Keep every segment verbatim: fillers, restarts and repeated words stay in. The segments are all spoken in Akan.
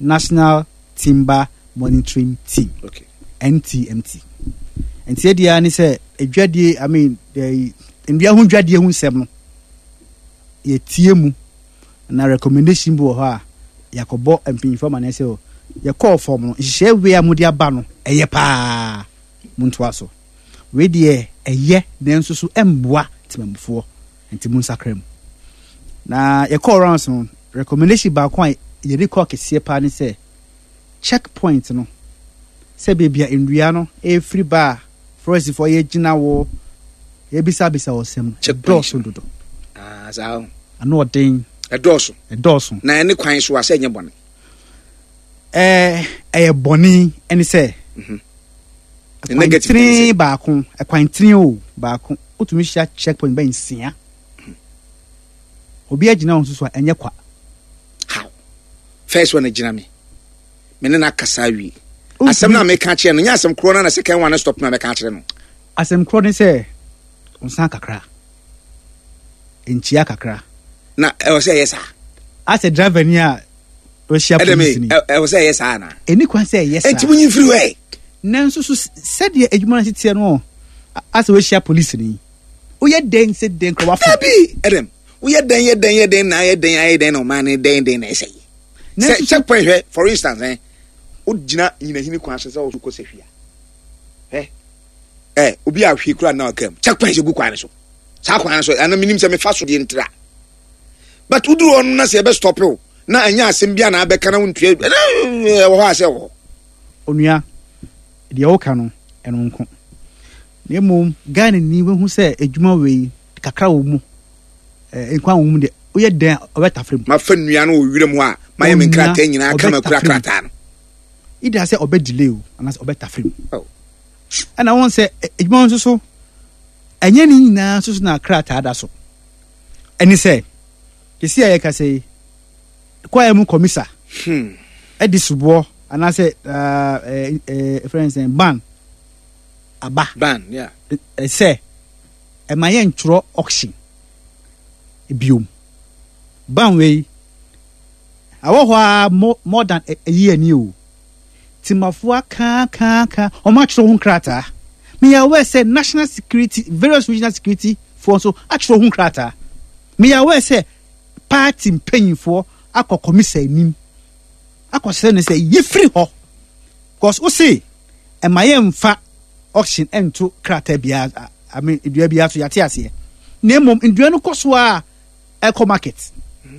National Timber Monitoring Team. Okay. N T M T. And said the ani say a dwadi, I mean the ndua hu dwadi hu nsem no. Ye tie mu na recommendation bo ha yakobo empinfo ma na say o ye call form no hye we amudi aba no eye pa muntu aso. We de eye den so so emboa timamfo enti mun sakram. Na ye call rounds no recommendation ba kwa ye record kese pa ni say checkpoint no se bebia ndua no e free bar forest for ye gina wo ye bisa bisa osem checkpoint dodo ah za ano den e doso e doso na ene kwan so ase nye bone eh eh boni ene se mhm negative ba ko e kwan trin o ba ko otumi hia checkpoint ba nsia obi agina won so enye kwa how first one agina me me na kasa wi asem na me ka kire no nya asem kro na second one stop na me ka kire no asem kro ni se onsan kakra enchia kakra na e o say yes ah as a driver ni a o hia police ni e o say yes ah na eni kwan say yes ah enti munyi free way nanso so said ye adwuma na titie no as o hia police ni o ye den se den kro wa fo bi edem o ye den ye den ye den na ye den ye den no man den den na say say checkpoint here for instance eh o gina nyina hini kwan so so ko sefia eh eh obi a hwe kura na akam checkpoint go kwan so sa kwan so ana minim se me fa so de ntra but uduru on na se be stop you na anya asem bia na abeka na wontua eh wo ha se wo onua de o ka no eno nko na mum Ghana ni we hu se adwuma we kakra wo mu eh nkwan wo mu de o ye den obeta frem ma fa nua na o wirem ho a ma ye me nkrata nyina aka ma kura krata no ida se obe delay o ana se obeta frem oh ana won se adwuma nso so anya ni nyina so so na krata ada so eni se kesi aye ka se kwa emu komisa hmm edi subo ana se eh eh friends and ban aba ban yeah e se e ma ye ntro auction biom ban we awo ho more than a year ni o timafo aka aka aka o ma tro ho krata me ya we say national security various regional security force so atro ho krata me ya we say party mpanyinfo akọ komisa nim akọ se ne say ye free ho cause o say e ma ye mfa auction ento krata bia I mean edua bia so yate ase na mom edua no koso a eco market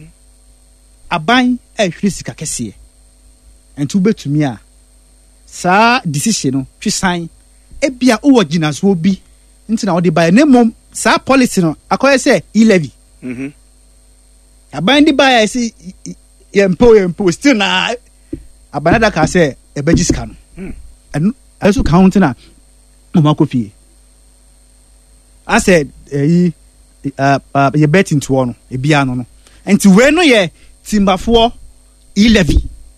aban e hwiri sika kese ento betumi a sa decision no twisan e bia o wagina so bi ntina wo de buy na mom sa policy no akoye say e levy mhm aban di buy say ye mpo ye mpo still na aban da ka say e beji sika no and also count na mama kofi I said eh uh, uh ye bet into one e bia no no enti we no ye timbafo e levy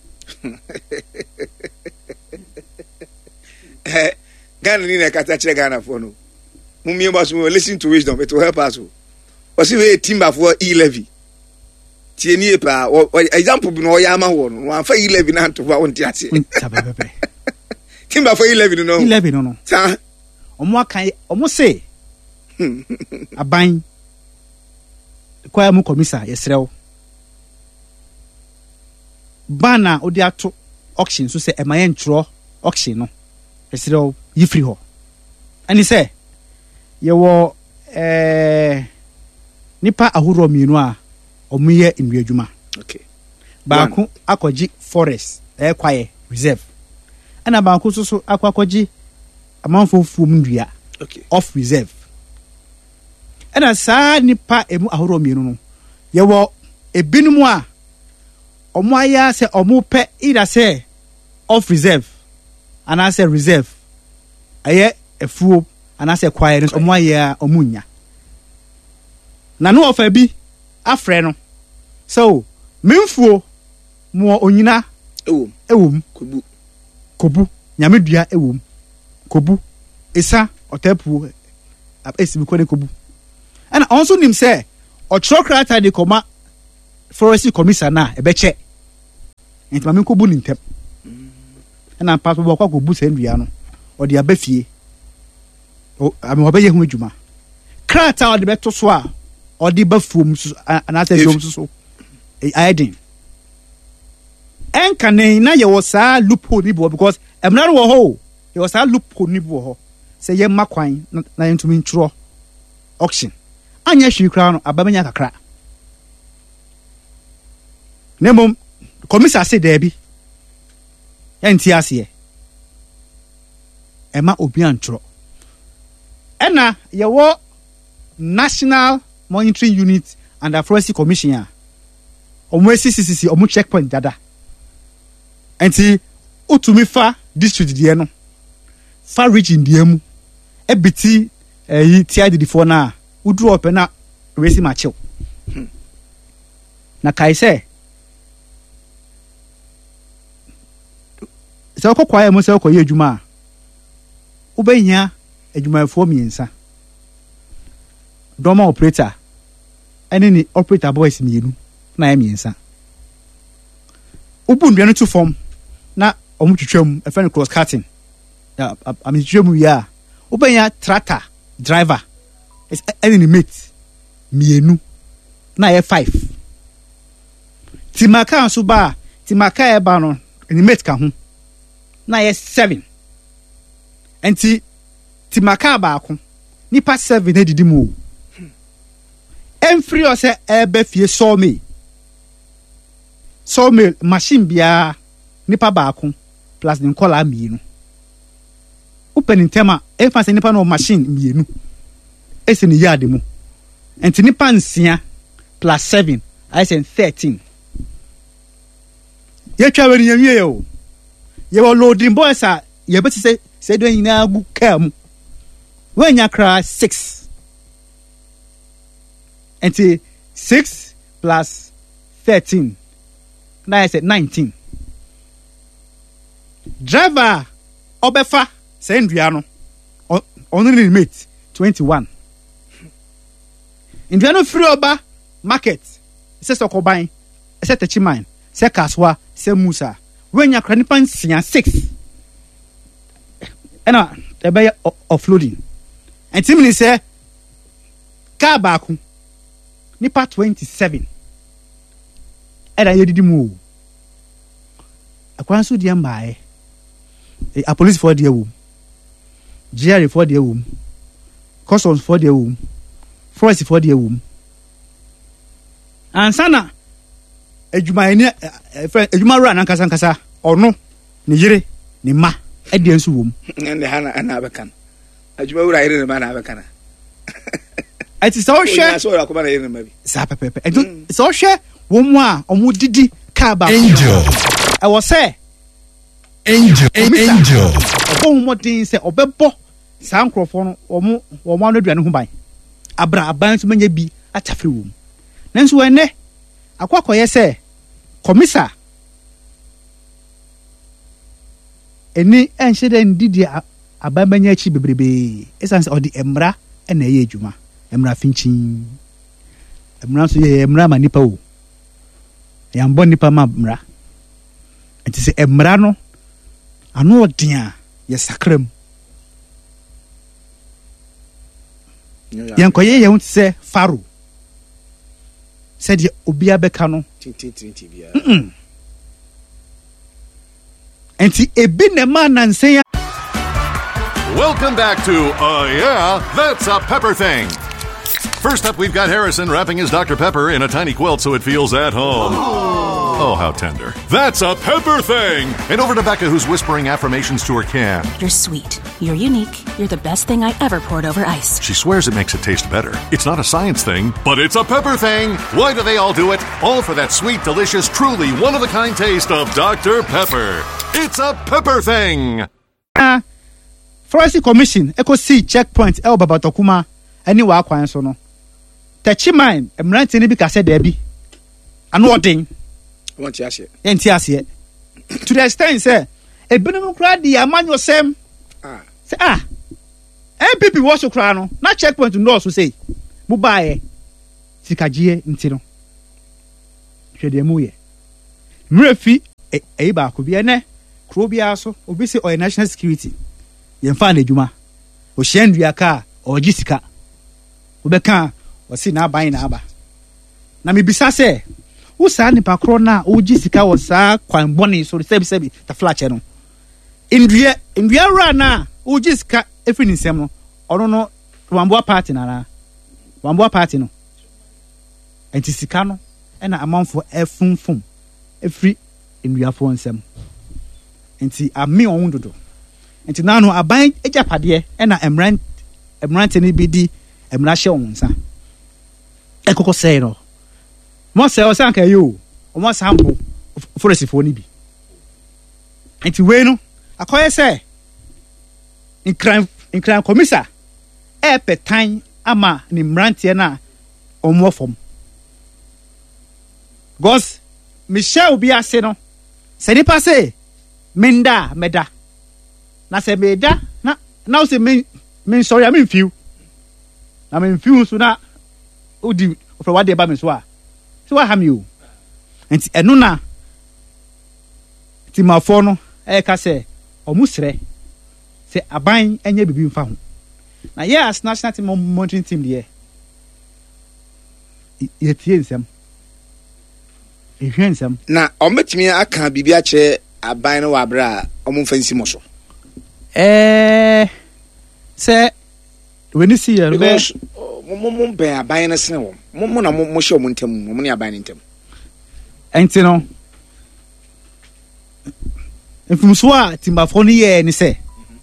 eh Ghana ni na kata kire Ghana for no mumie ba so listen to wisdom it will help us o si we timbafo e levy tie ni pa example bi no ya ma ho no wan fa e levy na to ba won ti ase timbafo e levy no e levy no no sa omo akan omo say aban kwa mu komisa yesrew bana odi ato auction so say e ma ye ntro auction no yesrew yifri ho ani say ye wo eh nipa ahuro mienu a omo ye ndu adwuma okay ba ko akoji forest e kwaye reserve ana ba ko so so akwakoji amanfo fuom ndua okay off reserve ena saa nipa emu ahoro mienu no ye wo ebinum a omo aya se omo pe ida se off reserve ana se reserve aye efuo ana se kwaye no omo aya omunya na no ofa bi afre no so memfuo mo onyina ewom ewom kobu kobu nyamedua ewom kobu esa otapu esi bi ko ne kobu and also nim say o trokrata de koma forest commissioner na e be che nti ma me ko bu ni ntɛm ɛna pa so bɔ kwa ko bu sɛ ndua no ɔde aba fie o ame ɔbɛyɛ ho adwuma krata ɔde bɛto so a ɔde ba fuom so anasa fuom so ayɛden ɛnka ne na yɛwɔ saa loophole ni bɔ because ɛmna no wɔ hɔ yɛwɔ saa loophole ni bɔ hɔ sɛ yɛ ma kwan na yɛntumi ntwerɛ auction anya hwiri kra no abamanya kakra nemo komisa se debi enti aseɛ ɛma obi antwerɛ ɛna yɛwɔ National Monitoring Unit and Forensic Commission a ɔmo C C C C ɔmo checkpoint dada enti utumi fa district deɛ no fa region deɛ mu ebiti eyi tia didifo na udru open na resi machiw na kai sɛ sɛ ɔkɔ kwae mu sɛ ɔkɔ yɛ adwuma a wobɛnya adwumayɛfoɔ mmiɛnsa dɔma operator ɛne ne operator boys mmienu na yɛ mmiɛnsa wobu ndua no to fam na ɔmo twitwam ɛfɛ no cross cutting ya am twitwam wie a wobɛnya tractor driver ɛne ne mate mmienu na yɛ five timaka nso ba timaka ɛba no ne mate ka ho na yɛ seven enti timaka baako nipa seven na didi mu ɛmfiri ɔsɛ ɛbɛ fie sawmill sawmill machine bia nipa baako plus ne nkɔla mmienu open ntɛma ɛfa sɛ nipa no machine mmienu esi ne yard mu enti nipa nsia plus seven ayɛ thirteen yɛtwa wɛni yɛwie yɛ o yɛwɔ loading boys a yɛbɛti sɛ sɛ do nyinaa gu kaa mu wɛnya kra six enti six plus thirteen na ayɛ nineteen driver ɔbɛfa sɛ ndua no ɔno ne mate twenty-one ndua no free oba market sɛ sɛ kɔban sɛ tachiman sɛ kaswa sɛ musa wenya kra nipa nsia six ɛna ɛbɛyɛ offloading ɛntimini sɛ car baako nipa twenty-seven ɛna yɛdidi mu akwan so deɛ mbaaɛ a police for deɛ wom G R for deɛ wom customs for deɛ wom forest for deɛ wom ansana adwuma ni adwuma ro anankasa nkasa ɔno ne yere ne ma ɛdeɛ nso wom ne hana ana abekan adwuma wura yere ne ma na abekan ati sɛ ɔhwɛ so ɔra kɔma na yere ne ma bi sa pepepe ento sɛ ɔhwɛ wɔn mu a ɔmo didi kaa ba angel ɛwɔ sɛ angel angel ɔbɔ mo den sɛ ɔbɛbɔ saa nkrɔfo no ɔmo ɔmo ano aduane ho ban abra aban so manya bi atafre wom nanso ɛnɛ akɔkɔyɛ sɛ komisa eni ɛnhyɛ dɛ ndidi aban banya akyi bebrebe esan sɛ ɔde emra ɛna ɛyɛ adwuma emra finchin emra so yɛ emra ma nipa o yambɔ nipa ma emra enti sɛ emra no ano ɔden a yɛ sakram yɛn kɔyɛ yɛn sɛ faro sɛdeɛ obi abɛka no tintintinti bia enti ebi na ma nansen. Welcome back to uh yeah, that's a Pepper Thing. First up, we've got Harrison wrapping his Doctor Pepper in a tiny quilt so it feels at home. Oh, how tender. That's a Pepper Thing. And over to Becca, who's whispering affirmations to her can. You're sweet. You're unique. You're the best thing I ever poured over ice. She swears it makes it taste better. It's not a science thing, but it's a Pepper Thing. Why do they all do it? All for that sweet, delicious, truly one-of-a-kind taste of Doctor Pepper. It's a Pepper Thing. Uh, Forensic Commission, Eco C checkpoint, El Babatokuma, anywhere kwan so no. Tachiman, emranti ni bi ka se debi. Ano odin. Want you ase. Enti ase. To the extent say, ebinum kra di amanyo sem. Ah. Say ah. M P P wo so kra no, na checkpoint no so say. Mu baaye. Sikagie nti no. Hwede mu ye. Mrefi ɛyi baako bi ɛnɛ kuro biara so obi sɛ ɔyɛ national security yɛmfa no adwuma ɔhyia ndua ka a ɔgye sika wobɛka ɔsi n'aban na aba na mebisa sɛ wo saa nipa korɔ no a wogye sika wɔ saa kwan bɔne so sɛbisɛbi taflakyɛ no ndua ndua wura no a wogye sika ɛfiri ne nsɛm no ɔno no wamboa party nana wamboa party no ɛnti sika no ɛna amanfoɔ ɛfunfum ɛfiri nduafoɔ nsɛm nti ame ɔn dodo nti nano aban agyapadeɛ ɛna emrant emrant ne bi di emra hyɛ wɔn nsa ɛkɔkɔ sɛɛ no mo sɛ ɔsan ka yo ɔmo sampo foresifoɔ ni bi nti wei no akɔyɛ sɛ nkran nkran komisa ɛpɛ tan ama ne mranteɛ na ɔmo fam gos Michelle bi ase no sɛ nipa sɛ menda meda na sɛ meda na na sɛ men men sorry I mean few na men few so na odi for what dey ba me so a so what ham you enti ɛno na timafo no e ka sɛ ɔmo srɛ sɛ aban enye bibi mfa ho na yes national team monitoring team dey ye tie nsɛm ehwɛ nsɛm na ɔmetumi aka bibi akyerɛ aban no wabra ɔmo mfa nsi mo so eh sɛ when you see because mo mo bɛn aban no sene wɔm mo mo na mo mo hyɛ ɔmo ntam mo ne aban no ntam enti no mfumso a timbafo no yɛ ne sɛ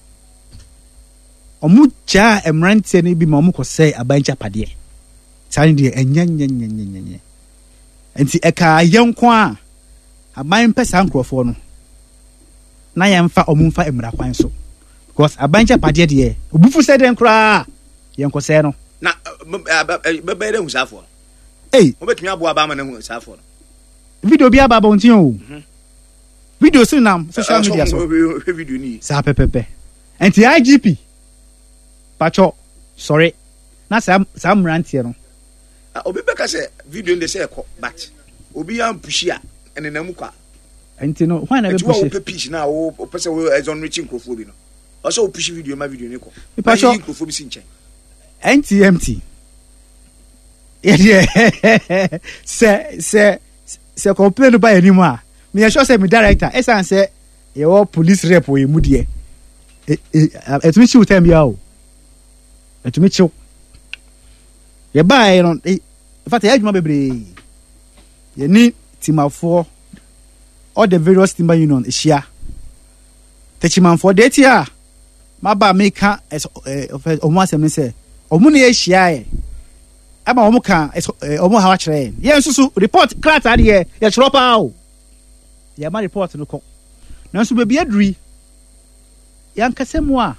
ɔmo gya emrantie no bi ma ɔmo kɔ sɛ aban gyapadeɛ saa ne deɛ ɛnyɛ nyɛ nyɛ nyɛ nyɛ enti ɛka yɛnko a aban pɛ saa nkurɔfoɔ no na yɛmfa ɔmo mfa emra kwan so because aban gyapadeɛ deɛ obufu sɛ den koraa yɛnkɔ sɛ no na bɛbɛ de husafo ei obetumi abo aba ma na husafo no video bi aba ba ontin o video so nam social media so video ni sa pepepe enti I G P pacho sorry na sa sa mrantie no obi beka se video nde se ekọ but obi am pushi a ene namu kwa enti no why na be pushi wo pitch na wo pese wo exonerate nkrofo bi no o so pushi video ma video ni ko pacho nkrofo bi si nchen N T M T yeah se se se complain ba anymore me sure say me director esan say your police rep we mu de etumi chi utem ya o etumi chi ye ba no in fact ya adwuma bebre ye ni timafo all the various timber union ehia techimanfo de tia ma ba me ka omo asem ne say omo ne ehia e ama omo ka omo ha wa kire ye nsusu report krata de ye ye chiro pa o ye ma report no ko nanso be bi aduri yan kasemu a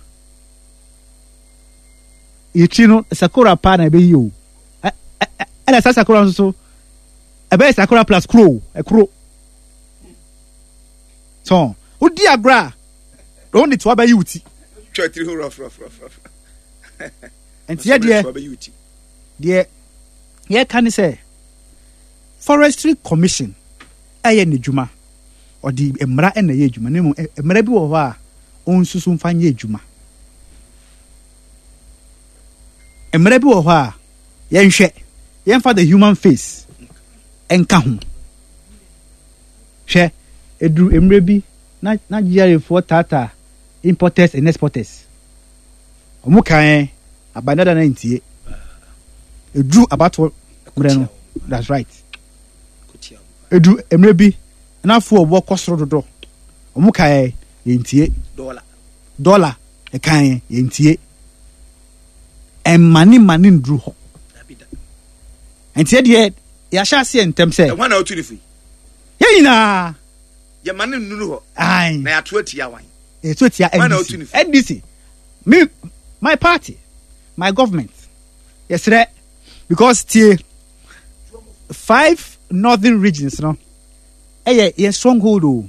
yiti no sakura pa na be yi o ala sakura nso e be sakura plus crow e crow so odi agra don it wa ba yi uti twenty rough rough rough enti ye de de ye kan say forestry commission aye ne djuma odi emra e na ye djuma ne mu emra bi wo ho a onsusu mfa nye djuma emra bi wo ho a ye nhwe ye mfa the human face enka ho hwe edu emra bi na na jare for tata importers and exporters omo kan abanada na ntie edu abato mre no that's right edu emre bi na fo obo kosoro dodo omo kan yentie dollar dollar e kan yentie en mani mani ndru ho entie de ya sha se entem se e wana otu rifi ye nyina ye mani nnu ho ai na ya to atia wan e to atia N D C me my party my government yes right because tie five northern regions no eh yeah stronghold o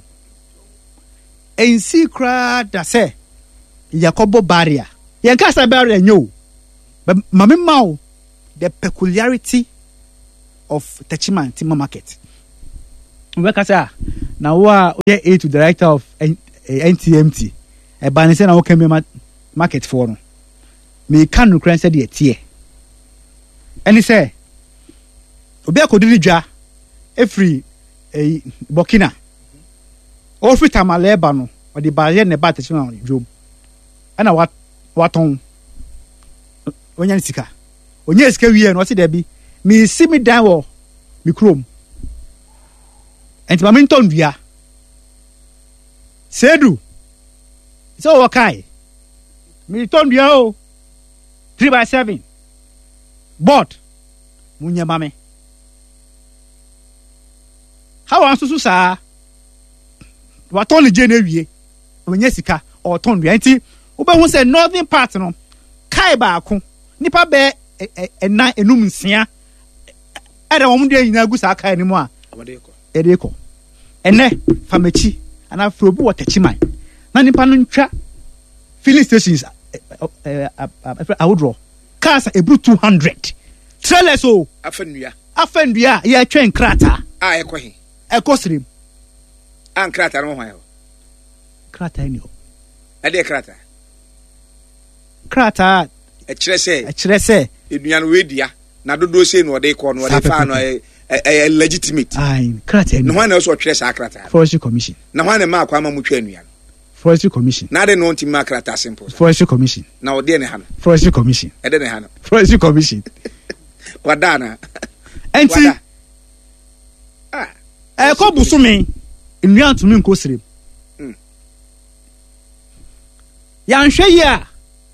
ensi kra da se yakobo barrier yen kasa barrier nyo but mame maw the peculiarity of Techiman Timber Market we kasa na wo a woyɛ a to director of N T M T ɛba ne sɛ na woka mi market foɔ no meka nokora sɛ deɛ teɛ ɛne sɛ obi akɔdi ne dwa ɛfiri Burkina ɔfiri Tamale ɛba no ɔde baayɛ ne ba tɛkyɛ no dwom ɛna watɔn ɔnya ne sika ɔnya sika wie no ɔte dɛ bi mesi me dan wɔ me kurom ɛnti ma mentɔ ndua sedu sɛ ɔwɔ kae metɔ ndua o three by seven board munyɛ ma me hawa nso so saa watɔn ne gye na awie ɔnyɛ sika ɔtɔn ndua nti wobɛhu sɛ northern part no kae baako nipa bɛɛ ɛnan enum nsia ɛda wɔn de nyinaa gu saa kae ne mu a ɛde kɔ ɛnɛ famachi ana frobu wɔ tɛkyiman na nipa no ntwa filling stations awodro cars ebru two hundred trailers o afandua afandua yɛ twɛn krata a ɛkɔ he ɛkɔ sirim an krata no hwan krata ni o ɛde krata krata ɛkyerɛ sɛ ɛkyerɛ sɛ edua no wedia na dodo sei no ɔde kɔ no ɔde fa no ɛyɛ legitimate ai krata ni no hwan na so ɔtwerɛ saa krata forestry commission na hwan na ma akwa ma mu twa anua no forestry commission na de no nti ma krata simple forestry commission na ɔde ne ha no forestry commission ɛde ne ha no forestry commission wada na enti ah ɛkɔ busumi nnua ntumi nkɔ sirim yanhwɛ yi a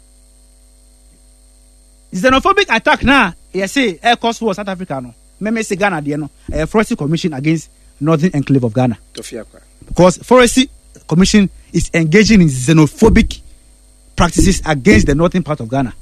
xenophobic attack na yɛse ɛkɔ so wɔ South Africa no meme se Ghana deɛ no ɛyɛ forestry commission against northern enclave of Ghana because forestry commission is engaging in xenophobic practices against the northern part of Ghana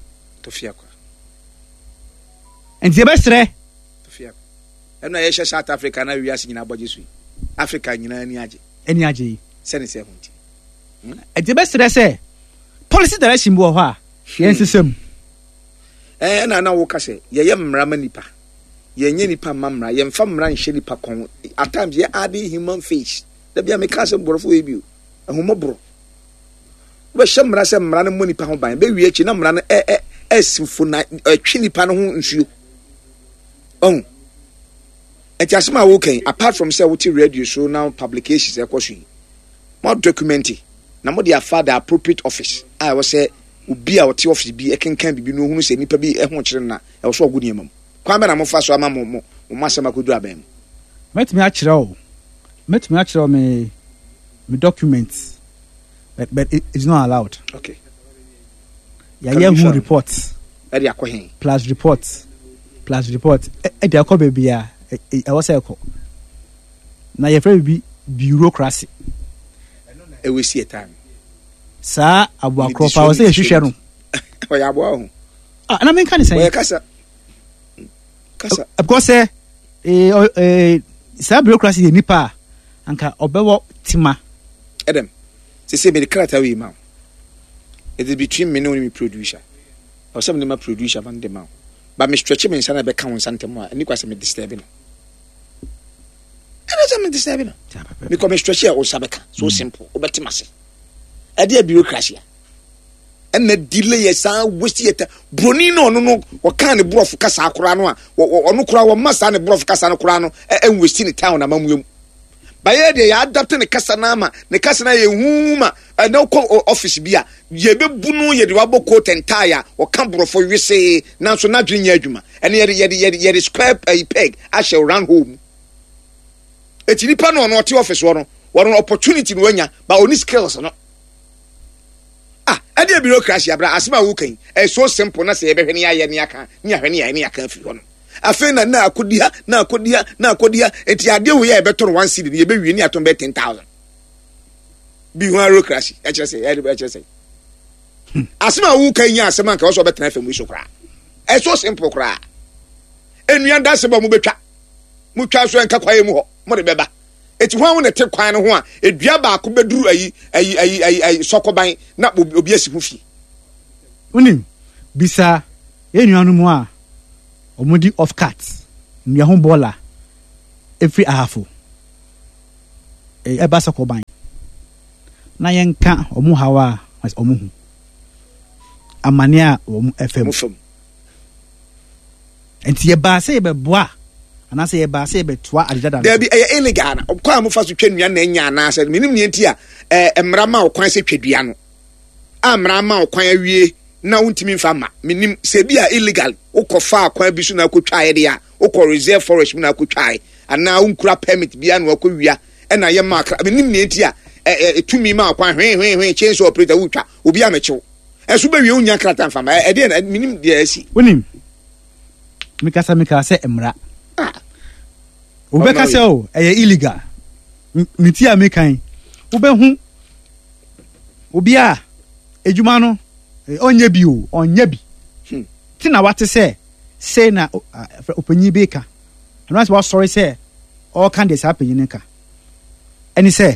and the best re ɛna yɛhyɛ South Africa na wiase nyina bɔgye so Africa nyina ani agye ani agye sɛne sɛ ho nti and the best re sɛ policy direction bi wɔ hɔ a yɛn sesam eh na na wo ka sɛ yɛyɛ mmara ma nipa yɛnyɛ nipa ma mmara yɛmfa mmara nhyɛ nipa kɔn at times yɛ add human face da bia me ka sɛ borɔfo we bio ahomo boro wo hyɛ mmara sɛ mmara no mo nipa ho ban bɛ wie akyi na mmara no ɛ ɛ ɛsifo na atwi nipa no ho nsuo ɔn ɛti asema wo kan apart from say what radio show now publications ɛkɔ so yi mo documenti na mo de afa the appropriate office I was say obi a wote office bi ekenkan bibi no hunu se nipa bi ehun kyere na e wo so ogu niam kwan be na mo fa so ama mo mo mo asema kodu aban metimi a kyerɛ o metimi a kyerɛ me me documents but but it is not allowed okay ya ya hu reports e de akɔ hen plus reports plus report e de akɔ be bia e wo say ekɔ na ye fra bi bureaucracy e we see time sa abu akropa wo say ehwehwɛ no o ya abo ho ah na me kan say o ya kasa kasa because eh eh sa bureaucracy ye nipa anka obewo tima edem se se me krata we ma it is between me and me producer or some them producer ban dem but me stretch me insana be kan won santem a ni kwase me disturb no ana some disturb no me come stretch e o sabeka so simple obetima se ade a bureaucracy and na delay yesa waste yeta broni no no no wo kan ne brof kasa akora no a ono kora wo masa ne brof kasa no kora no en waste ne town na mamuem baye de ya adapt ne kasa na ama ne kasa na ye huma na ko office bia ye bebu no ye de wabo coat and tie wo kan brof wese na so na dwenya adwuma ene ye ye ye ye square peg a shall run home etini pa no no te office wo no wo opportunity no anya ba oni skills no ade bureaucracy abra asema wo kan e so simple na se ye behwe ne ya ye ne aka ne ahwe ne ya ne aka afi ho no afi na na akodia na akodia na akodia enti ade wo ye e beto no one cedi ye bewie ne aton be ten thousand bi ho bureaucracy e kire se e de e kire se asema wo kan ya asema kan so betena afi mu so kra e so simple kra enua da se ba mu betwa mu twa so enka kwaye mu ho mo de beba eti hwan na te kwan no ho a edua ba ko beduru ayi ayi ayi ayi sokoban na obi asi hu fi unim bisa enuanu mu a omudi off cut nua ho bola every ahafo e ba sa ko ban na yenka omu hawa as omu hu amane a omu fm enti ye ba se be boa ana se ye ba se be toa adeda da bi e illegal na kwa mu fa so twa nua na nya na ase minim ne enti a e mrama okwan se twadua no amra ma okwan awie na untimi mfa ma minim se bi a illegal ukofa akwan bi so na akotwa ye de a ukọ reserve forest na akotwa ana unkura permit bi anu akowia e na ye ma minim ne enti a etumi ma akwan hwen hwen hwen chainsaw operator utwa obi amechew esu be wie unya krata mfa ma e de minim de asi wonim mikasa mikasa emra ah Ubeka se o eye illegal miti a mekan ube hu obi a ejuma no onye bi o onye bi ti na wate se say na opanyi be ka and what sorry say all can this happen yin ka any say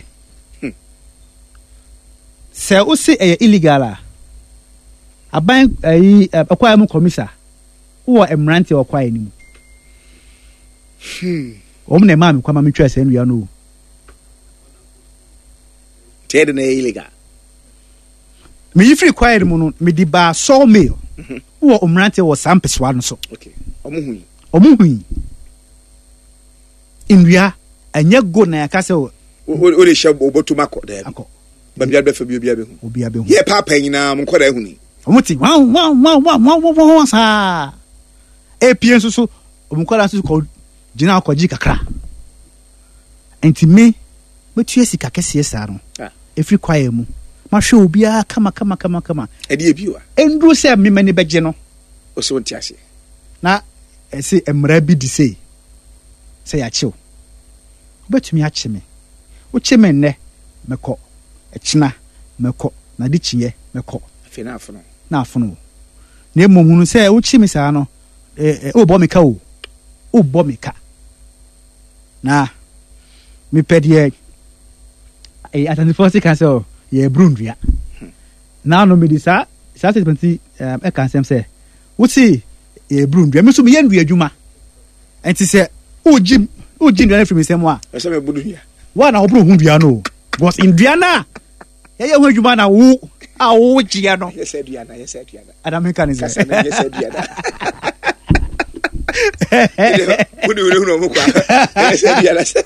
say o say eye illegal a aban ayi akwa mu komisa wo emrante okwa anim hmm Om ne mami kwa mami twa se nua no. Ted na illegal. Me yifri kwae mu no me di ba saw mail. Wo omrante wo sampeswa no so. Okay. Omu hu. Omu hu. Inwia anya go na yaka se o o le shab obotuma ko da. Akọ. Ba bia be fa bi obi abehu. Obi abehu. Ye papa nyina mo kwara hu ni. Omuti wa wa wa wa wa wa sa. E pie nso so omukwara nso ko Jina akwaji kakra. Enti me betu sika kese esa no. Ah. Efri kwae mu. Ma hwe obi a kama kama kama kama. E de ebiwa. Endru se me mani beje no. O so nti ase. Na ese emra bi di sei. Se ya chiw. Obetumi a chi me. O chi me nne mekọ. Echina mekọ. Na di chiye mekọ. Afi na afono. Na afono. Na emomunu se o chi me sa no. Eh o bo me ka o. O bo me ka. Na mi pedie eh atanifosi kan se o ye brundua na no me di sa sa twenty um e kan sem se wuti ye brundua me so me ye ndua adwuma enti se o jim o jim ndua free me sem a e se me budua wa na obro hu ndua no because ndua na ye ye hu adwuma na wo a wo gia no ye se dua na ye se dua na adam mechanism ye se dua na Wudi wudi wudi omu kwa. Ẹ ṣe bi ala ṣe.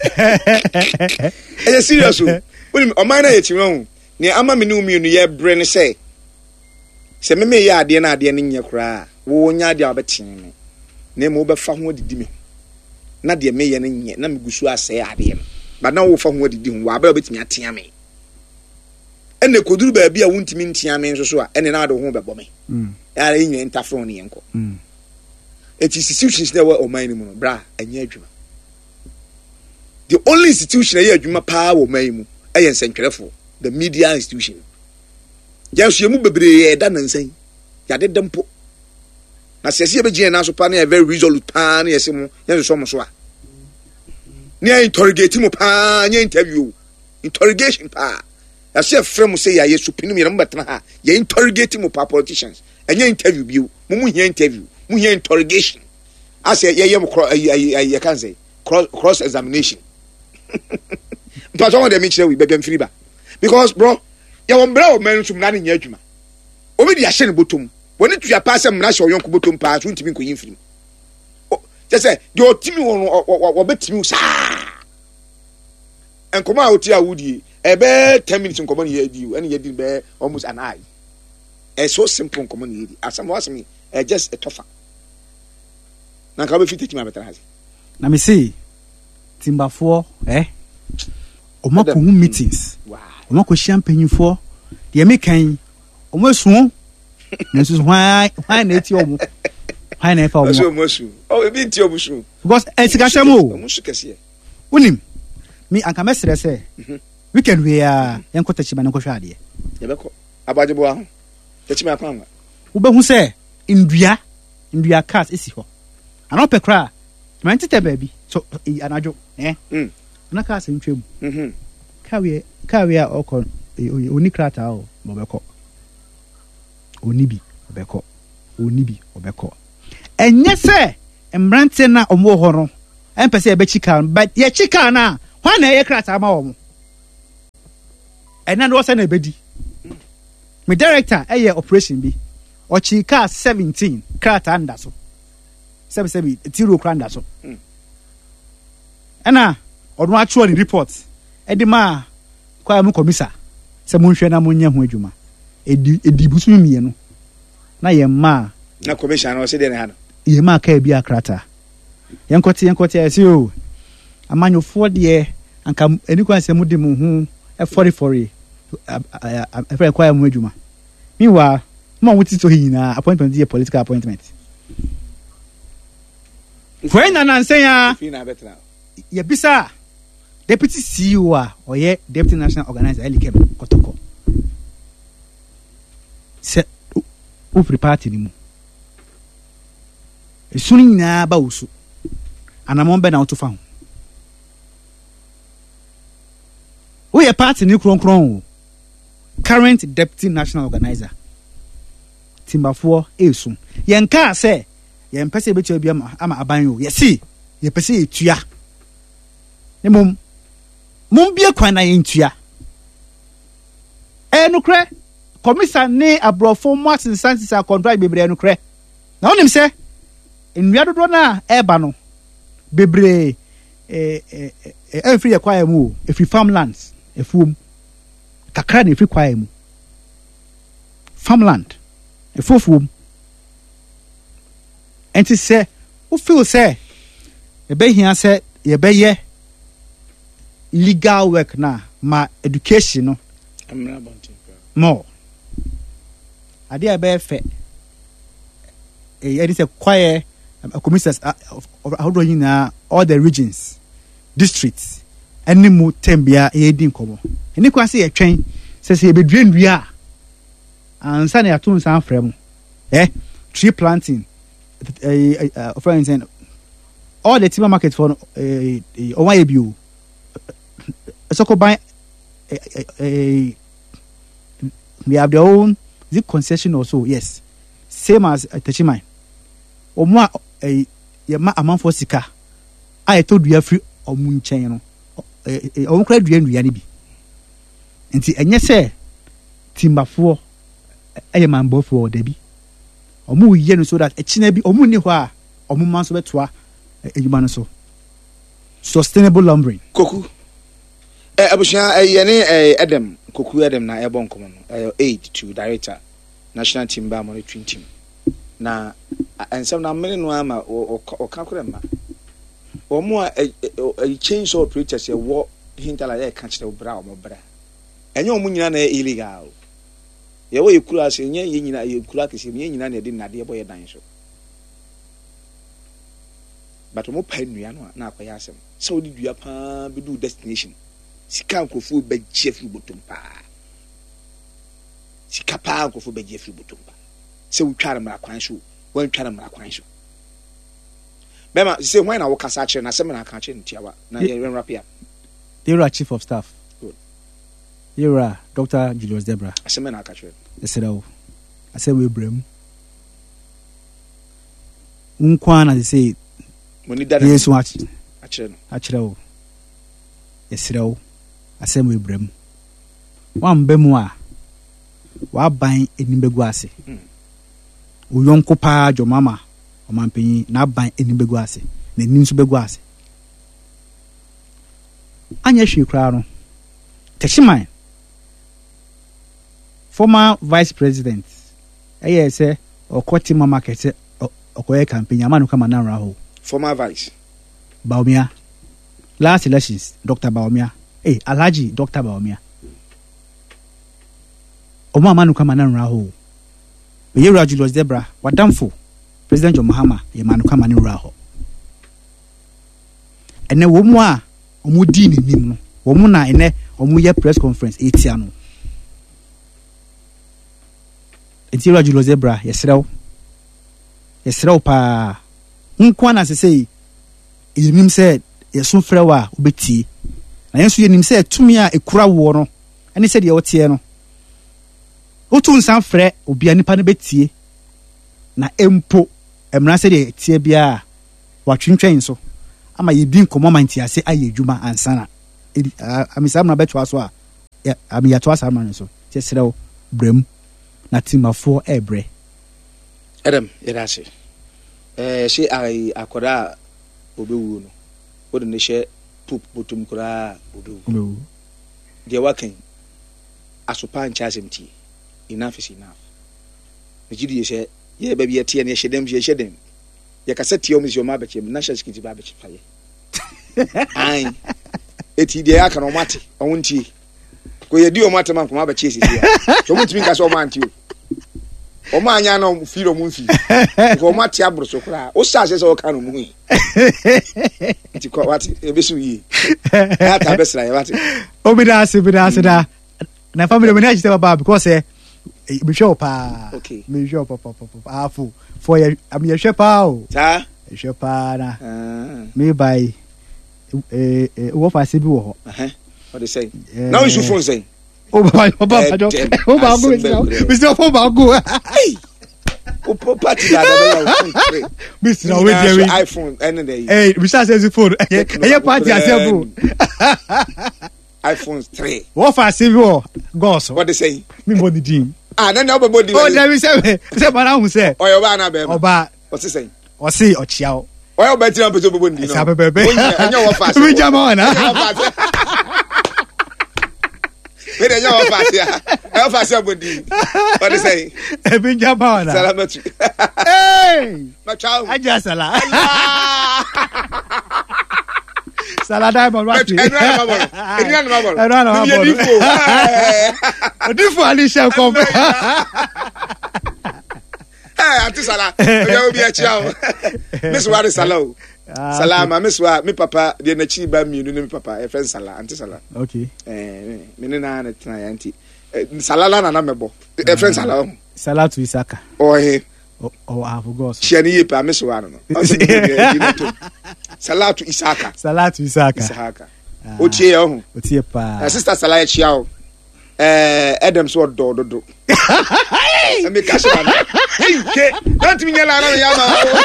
Ẹ serious o. Wudi o man na ye chiwe hu. Ni ama me ni umi nu ye bre ne se. Se me me ye ade na ade ne nye kura. Wo nya ade abetin no. Na me wo be fa ho didi me. Na de me ye ne nye na me gusu ase ade no. Ba na wo fa ho didi hu wa ba obetimi atia me. Ene koduru ba bia wontimi ntia me nso so a ene na ade ho be bo me. Mm. Ya re nwe ntafro ne yenko. Mm. It is institutions that were omani mu bra anya adwuma. The only institution that adwuma pa wo man mu ayen sentwerefo the media institution. Yes you mu bebre e da nansan. Ya de dempo. Na sese be gye na so pa na very resolute pa na yesi mu yen so mo so a. Na interrogate mu pa nya interview. Interrogation pa. Ya se frem say ya yesu pinu mi na mbetena ha. Ya interrogate mu pa politicians. Anya interview bi mu mu hia interview. Mu here interrogation as ye ye ye can say cross cross examination but some of them mention we be free ba because bro ye won bra o men sum na ne nya adwuma obi di ahye ne botom woni tuya pa se mna hye oyonko botom pa so ntimi nkoyin firi je say de otimi won wo betimi sa en koma oti awudi e be ten minutes nkoma ne ye di ene ye di be almost an hour e so simple nkoma ne ye di asam was me e just a tougher na ka be fit teach me better has na me say timbafo eh o ma ko hu meetings wow o ma ko champagne fo de me kan o ma suo na so why why na eti o mu why na fa o mu so mo su o e bi ti o mu su because e sika shamo o mu su kese unim mi anka mesere se weekend we a yenko tachiba na ko hwa ade ye be ko abajebo a ho tachiba akwa ma wo be hu se ndua ndua cars esi ho ana pe kra man tete baby so anajo eh mm na cars ntwem mhm kawe kawe a okon oni krata o bobeko oni bi obeko oni bi obeko enye se emrante na omo ho no empese e be chika but ye chika na hwan na ɛyɛ krataa ma wɔn ɛna no wɔsɛ na ebedi me director ɛyɛ operation bi ɔkyi car seventeen krataa nda so sɛbi sɛbi tiro kra nda so ɛna ɔno atwerɛ ne report ɛde ma kwa mu komisa sɛ monhwɛ na monyɛ ho adwuma edi edi busu mmienu na yɛ ma na commission no sɛ de ne ha no yɛ ma ka bi akrata yɛnkɔte yɛnkɔte ɛsɛ o amanyɔfoɔ deɛ anka ani kwan sɛ mu de mu ho ɛfɔrefɔre ɛfɛ kwa mu adwuma meanwhile mo wuti to hina appointment yɛ political appointment fo na nansen ya fi na betra yɛ bisa deputy C E O a ɔyɛ deputy national organizer Elikem Kotoko sɛ o free party ni mu esuni nyinaa ba usu anamon bɛ na ɔto fa ho o yɛ party ni kronkron o current deputy national organizer timbafoɔ esu yɛn ka sɛ yɛn pɛ sɛ ebetua bi ama ama aban o yɛsi yɛ pɛ sɛ etua ne mom mom bie kwan na yɛn tua ɛ nukrɛ komisa ne abrɔfo mo asensansi sa contract bebree nukrɛ na onim sɛ nnua dodo na ɛba no bebree eh eh eh free yakwa mu o free farmlands efuom kakra na free kwa mu farmland efofuom enti sɛ wo feel sɛ ebe hia sɛ ye be ye legal work na ma education no amra bontin more ade e be fe e e say choir commissioners how do you know all the regions districts any mu tembia e di nkomo eni kwa se ye twen se se e be duandua ansa na yato nsan frem eh tree planting eh uh, for instance all the timber market for eh uh, uh, owayebiu so ko buy eh we have their own the concession also yes same as uh, Tachimai omo eh ye ma amanfo sika a eto dua free omu nchen no eh omo kra dua ndua ne bi nti enye se timbafo eye manbofo da bi omo yiye no so that echina bi omo ni ho a omo man so betoa edwuma no so sustainable lumbering koku eh abushia eh ne eh Adam koku Adam na ebo nkomo no eh aid to director national timber monitoring team na ensem na mene no ama o ka kora ma o mo a change operators e wo hintala e ka kire bra o mo bra enye o mo nyina na illegal ye wo yekuru ase nye ye nyina yekuru akese nye nyina na de nade boye dan so but mo pa nua no na akoya asem se odi dua pa be do destination sika nkofo be jefu botom pa sika pa nkofo be jefu botom pa se wutware mra kwan so wan tware mra kwan so bema se hwan na wo kasa kire na se na ka kire ntiawa na ye ren rapia You're chief of staff. Good. You're Doctor Julius Debra. I say na ka kire. I said oh. I said we brem. Unkwana they say Money that yes watch. a kire no. A kire oh. Yes oh. I said we brem. Wan bemu a wa ban enibegu ase. O yonko pa jo mama o mampanyi na ban enibegu ase. Na nim so begu ase. Anya hwe kra no. Tachimai former vice president eye say okoti mama kete okoye campaign amanu kama na raho Former vice Baumia last elections Doctor Baumia eh Alhaji Doctor Baumia Omo amanu kama na raho Yewura Julius Debra wadamfo President John Mahama ye manu kama na raho ene wo mu a omo di ni nim no wo mu na ene omo ye press conference etia no enti Yewura Julius Debra yesrew yesrew pa nkwa na sesei yenim se yeso frewa obeti na yenso yenim se tumi a ekura wo no ene se de wotie no otu nsan frɛ obi anipa ne betie na empo emra se de tie bia watwentwen so ama yedi nkomo manti ase aye adwuma ansana ami sam na betwa so a ami ya to asam na so te serew brem na timafo ebre Adam yerase eh she ai akoda obewu no wo de ne hye pup botum kura obewu de waken asopa ncha asemti enough is enough megidi ye ye ba bi ete ne hye dem hye dem ye kasa tie omu si omu abechem na hye skiti ba abechem faye ai eti de aka no mate onti ko ye di omu atema ko abeche sisi ya so mutimi nka so omu anti o ma anya no firo mu fi ko ma tia bruso kura o sa se so ka no mu yi ti ko wati e besu yi ya ta besra ya wati o bi da se bi da se da na family me na ji baba because eh me show pa okay me show pa pa pa afu for ya am ya hwe pa o ta hwe pa na ah me by eh eh wo fa se bi wo ho eh what they say now you phone say o ba o ba ba o ba go Mister o ba go o party da da Mister o we dey iPhone any day eh Mister says phone eh party asebo iPhone three what for say wo go so what they say me body dream ah na na body oh there we say say bana hu say o yo ba na be oba what say say o say o chia o yo ba tira peso body no sa bebe anya wo fast me jama na me dey anya wo fast ya e fast body what they say e be jama na salamatu hey na chao aja sala sala dai mo wa ti enu na mabolo enu na mabolo enu na mabolo odifo ali se ko eh ati sala e obi a chia o miss wa sala o salama miss wa mi papa de na chi ba mi no mi papa e friend sala anti sala okay eh me ne na na tena ya anti sala la na na mebo e friend sala o sala to Isaka oh he oh I forgot chia ni yepa miss wa no sala to Isaka sala to Isaka Isaka o tie ya ho o tie pa sister sala ya chia o eh Adam so do do do e me ka sheba ke don't me nyala na ya ma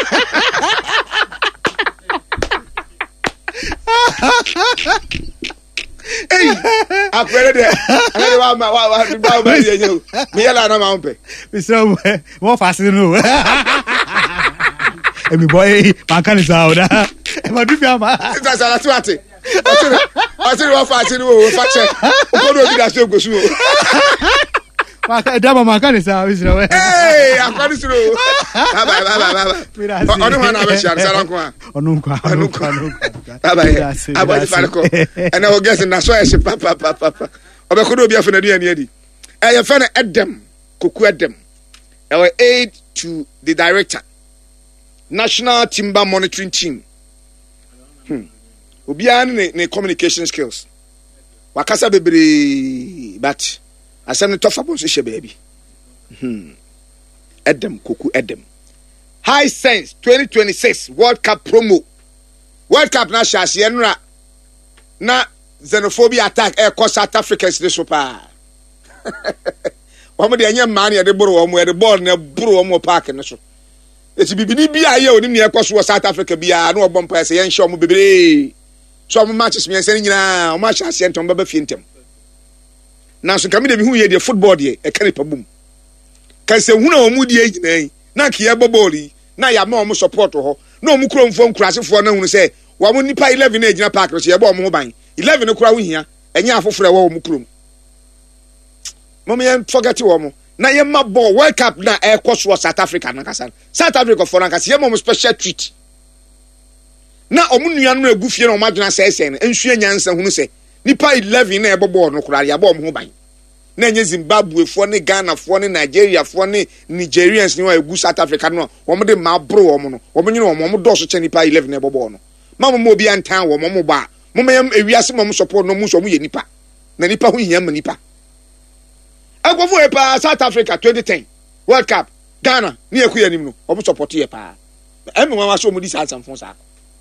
hey akwere de ale wa ma wa wa ba ba ye nyu me yala na ma mpe mi so wo fa se no e mi boy ma kan sa o da e ma du bia ma ta sala tu ate ate ate wa fa se no wo fa che ko do bi da se gosu o ma ka da ma kan sa o sira we hey akwani siro ba ba ba ba ba onu ma na be share sala ko onu ko onu ko aba aba di farko ana o guess na so e se papa papa obe ko do bi afena duani adi e ye fa na Edem Koku Edem e we aid to the director National Timber Monitoring Team hmm obi an ne communication skills wakasa bebre but asem to fa bonso hye baby hmm Edem Koku Edem High Sense twenty twenty-six World Cup promo World Cup na shase enra na xenophobia attack e ko South Africans de so pa omo de anya man ye de boro omo e de ball na boro omo park ne so eti bibini bia ye oni ne e ko so South Africa bia na obom pa se ye nhye omo bebre so omo matches me se nyina omo shase entom baba fientem na so kame de bi hu ye de football de e kare pa bum kan se hu na omo de nyina na kiya boboli na ya ma omo support ho na omo kuro mfo nkurasefo na hu se wa mo nipa eleven na gina park so ye ba omo ho ban eleven kura hu hia enya afoforo e wa omo kuro mama yen forget wo mo na ye ma ball World Cup na e ko so South Africa na kasa South Africa for na kasa ye mo special treat na omo nua no egu fie na omo adwena sese na enhue nyansa hu se nipa eleven na e bobol no kura ya ba omo ho ban na enye Zimbabwe fo ne Ghana fo ne Nigeria fo ne Nigerians ni wa egu South Africa no omo de ma bro omo no omo nyine omo do so che nipa eleven na e bobol no mama mo bi antan wo mo ba mo mayam ewiase mo support no mo so mo ye nipa na nipa hu hia ma nipa agofo e pa South Africa twenty ten World Cup Ghana ni ekuya nim no omo support ye pa emi mama so mo di sa sanfon sa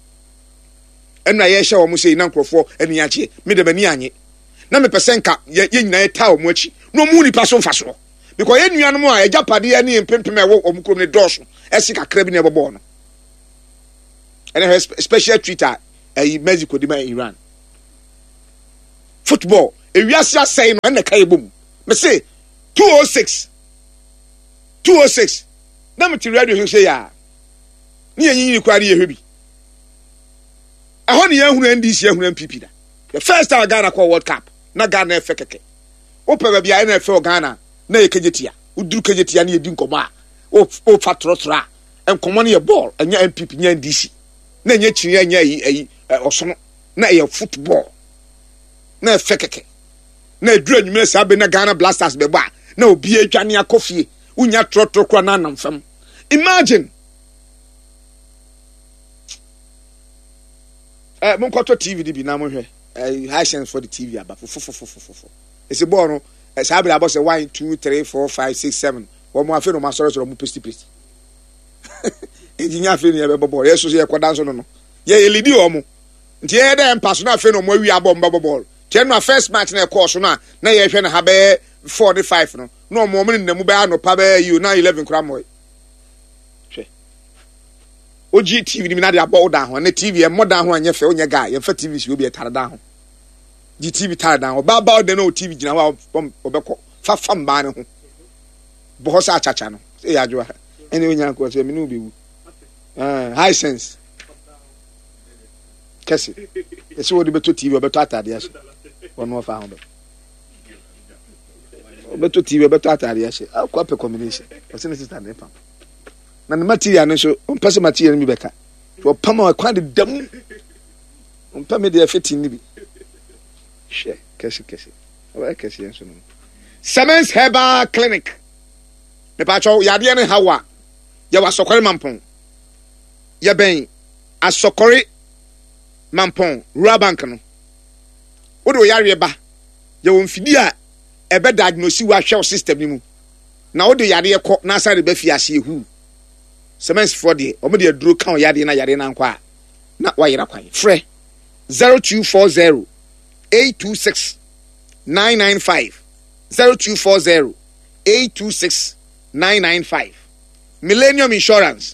enna ye hye omo sei na nkrofo eni ache me de bani anye na me pesenka ye nyina eta omo achi no mu nipa so mfa so because ye nuanu mo a ejapade ye ne empempem e wo omo krom ne doso esi kakra bi ne bobo no ene special treater eh Mexico di ma Iran football ewiase asɛe no ɛna kai bom me say two oh six two oh six na me ti radio hwehwe ya ne yenyi ni kwari yehwe bi ɛhɔ ne yehunu N D C yehunu M P P da the first time Ghana call World Cup na Ghana efe keke ope ba bia na efe Ghana na yekejetia uduru kejetia na yedi nkomo a o o fatrotra enkomo ne ye ball anya M P P nya N D C na nya chiri anya yi ayi osono na ye football na efe keke na eduru anyumere sa be na Ghana Blasters be ba na obi adwane akofie unya trotro kra na namfam imagine eh mon kwato T V di bi na mo hwe eh high chance for the T V aba fofofofofofo ese ball no eh sa be abo say one two three four five six seven wo mo afi no ma soro soro mo pesti pesti engineer afi no ye be ball yeso ye kwadan so no no ye elidi o mo nti ye dey pass no afi no mo wi abo mba ball tie no first match na course no na ye hwe na ha be forty-five no no mo mo nnamu be anopa be you na eleven kra mo hwe O G T V ni na de abo da ho na T V e mo da ho anya fe onye guy ye fa T V si obi e tare da ho G T V tare da ho ba ba de no T V gina wa obekọ fa fa mba ne ho bo ho sa achacha no se ya adwo ene onya ko se me no bewu ah high sense kesi ese wo de beto T V obeto atade ase wono fa ho be obeto T V obeto atade ase akwa pe combination o se ne sister ne pam na the material no so on person material mi beka to pam o kwa de dam on pam de afeti ni bi she kesi kesi o e kesi enso no Siemens Herbal Clinic me pa cho yade ne hawa ya wa sokore mampon ya ben asokore mampon rural bank no wo do yare ba ya won fidi a e be diagnose wa hwe system ni mu na wo do yare ekọ na asare ba fi ase ehu Siemens for the omo de duro kan yade na yade na nkwa na wa yira kwan frɛ zero two four zero eight two six nine nine five zero two four zero eight two six nine nine five Millennium Insurance,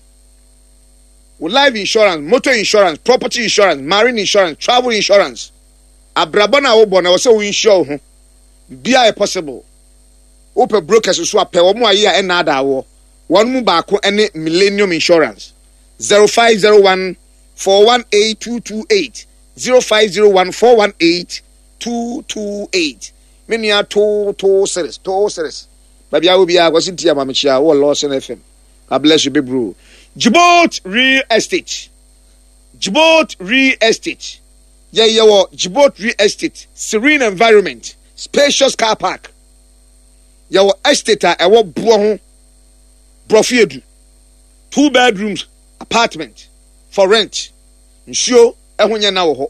life insurance, motor insurance, property insurance, marine insurance, travel insurance. Abrabona obona wo se wo insure ho bia e possible open brokers so apɛ wo mo ayi a na ada wo one mu baako ene Millennium Insurance zero five zero one four one eight two two eight zero five zero one four one eight two two eight menia two two series two series babia obi a kwasi tia mamchia wo Lawson F M. God bless you, big bro. Djibouti Real Estate. Djibouti Real Estate. Yeah, yeah, well, Djibouti Real Estate. Serene environment. Spacious car park. Yeah, well, estate a wo buo brofiedu. Two bedrooms apartment for rent. Nsio ehunye na wo ho.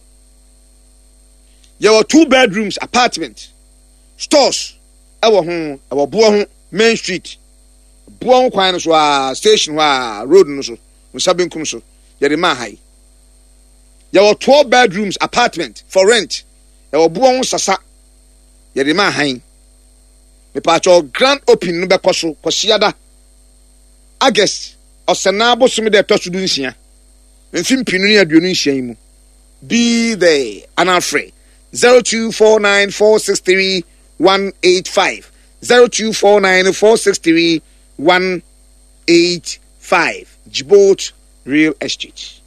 Yeah, well, two bedrooms apartment. Stores. Ewo ho, ewo buo ho Main Street. Buon kwan so a station wa road no so Nsabinkum so ye de ma hai ye were twelve bedrooms apartment for rent ye were buon sasa ye de ma hai me pa cho grand opening no be koso kosiada August osena bosom de to so du nsia mfim pinu ne aduonu nsia mu be there anafre zero two four nine four six three one eight five zero two four nine four six three one eight five Djibouti Real Estate.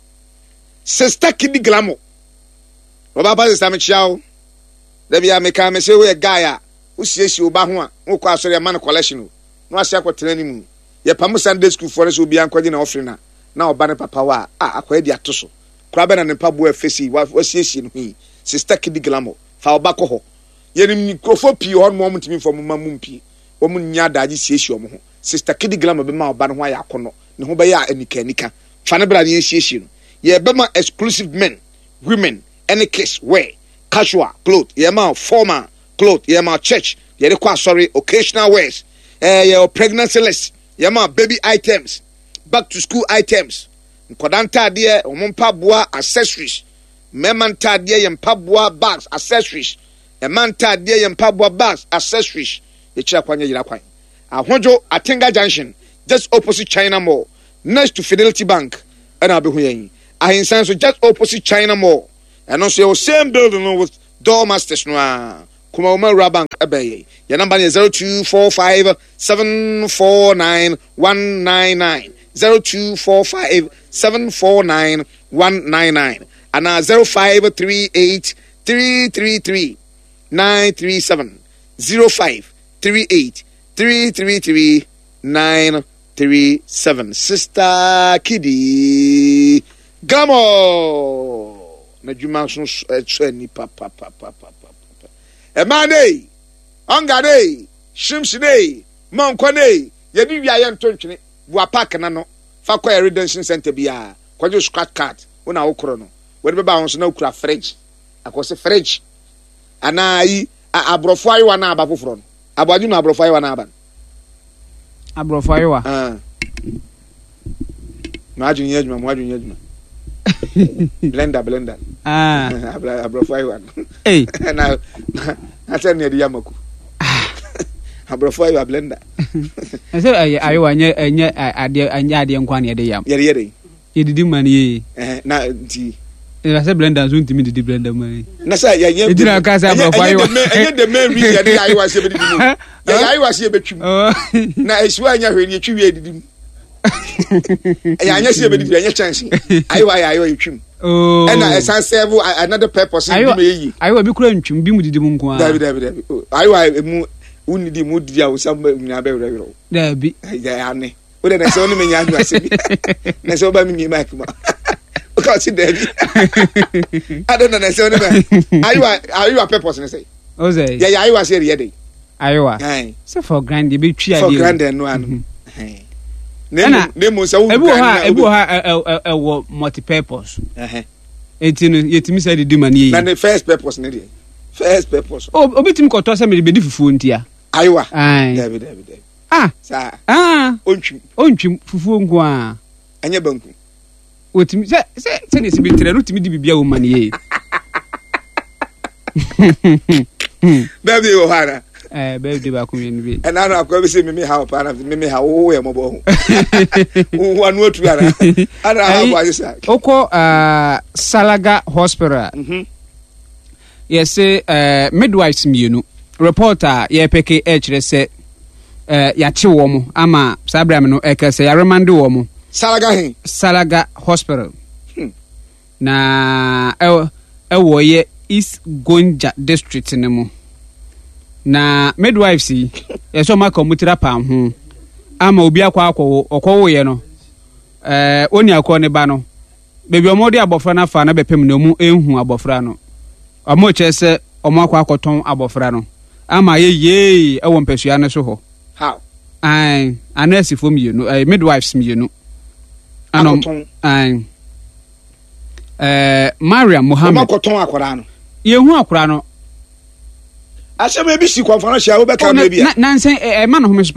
Sister Kidi Glamo. Baba Sister Michao. Debi ameka me say we guy a usiesie oba ho a wo kwa asori man collection no asia kwotena ni mu. Ye pam Sunday school for so obi ankwaje na offering na na oba ne papa wa a akwa di atoso. Kura be na ne pa bo afesi wa wasiesie no hi. Sister Kidi Glamo. Fa oba ko ho. Ye ni mikrofo pi ho no mo ntimi fo mo mamum pi. Omu nya daji siesie omo ho Sister Kidi Glamo be ma oba no ho ya akono ne ho be ya anika nika fa ne bra ne siesie no ye be ma exclusive men women any case wear casual clothes ye ma formal clothes ye ma church ye de kwa sorry occasional wears eh ye pregnancy list ye ma baby items back to school items nkodanta de omo mpaboa accessories memanta de ye mpaboa bags accessories e manta de ye mpaboa bags accessories Echira kwanya yira kwan. Ahonjo Atenga Junction, just opposite China Mall, next to Fidelity Bank. And I'll be here. Ahinsan so just opposite China Mall. And also your same building with Doormasters no a kuma uma Rabank ebeye. Your number is zero two four five seven four nine one nine nine. zero two four five seven four nine one nine nine. And now zero five three eight three three three nine three seven. zero five three eight three three three nine three seven. Sister Kiddy Gamo. Na juma so e ni papa papa papa. E man dey, onga dey, shrimps dey, monko dey, ye di wi aye ntontwene, bua park na no, fa kwa redemption center bia, kwajo scratch card, una okro no. We be ba won so na okura fridge. Akose fridge. Ana yi abrofo ayi wa na aba foforo no. Abaju na abrofo ayi wa na aba. Abrofo ayi wa. Ah. Ma aju nyejuma, ma aju nyejuma. blender blender ah abrofo ayi wa eh na na tell me the yamaku abrofo ayi wa blender ese ayi ayi wa nye nye ade anya ade nkwa na yede yam yede yede yedidi man ye eh na nti e say blender so ntimi didi blender man na say ya ye didi ka say abrofo ayi wa enye the main reason dey ayi wa say be didi mu ya ayi wa say be twim na esu anya hwe ni twi didi mu ya anya say be didi anya chance ayi wa ayi wa twim oh and I san serve another purpose in me yi ayi wa bi kura ntwim bi mu didi mu nko a dabi dabi dabi ayi wa mu unidi mu didi a usam nya be were were dabi ya ane o de na say oni me nya adu ase bi na say oba mi ni mic ma o ka si dabi I don't know na say oni me ayi wa ayi wa purpose na say o say ya ya ayi wa say ye dey ayi wa so for grand e be twi ade for grand no anu na na mo say wo ebu ha ebu ha e wo multi purpose eh enti no yetimi say didi man ye na the first purpose na dey first purpose o obitim ko to say me be di fufuo ntia ayi wa ai dabi dabi dabi ah sa ah ontwim ontwim fufuo nko a anya banku otimi se se se ne sibi tre no timi di bibia wo man ye baby wo hara eh baby ba ku yen bi and I know I say me how pa na me how wo ye mo bo wo anu otu ara ana ha bo ajisa oko ah Salaga Hospital mhm yes eh midwives mienu reporter ye peke e kire se eh ya che wo mo ama sabram no e ka se ya remand wo mo Salaga hin Salaga Hospital hmm. na e e wo ye East Gonja district ne mo na midwives yi yeso ma komutira pam ho ama obi akwa akwo okwo ye no eh oni akwo ne ba no bebi omodi abofra na fa na bepem na mu enhu abofra no omo chese omo akwa akoton abofra no ama ye ye e wo mpesua ne so ho how ai anesi fom ye no midwives mi ye no ano ai eh Mariam Muhammad akoton akwara no ye hu akwara no asem ebi si konfana hia wo be ka na bia na nsen e ma no